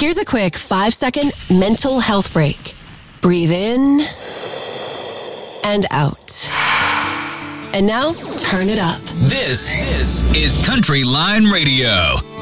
Here's a quick 5-second mental health break. Breathe in and out. And now, turn it up. This is Country Line Radio.